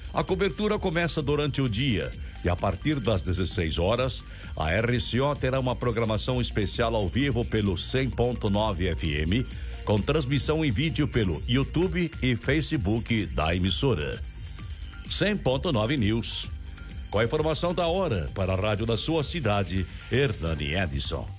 A cobertura começa durante o dia e a partir das 16 horas, a RCO terá uma programação especial ao vivo pelo 100.9 FM, com transmissão em vídeo pelo YouTube e Facebook da emissora. 100.9 News. Com a informação da hora para a rádio da sua cidade, Hernani Edson.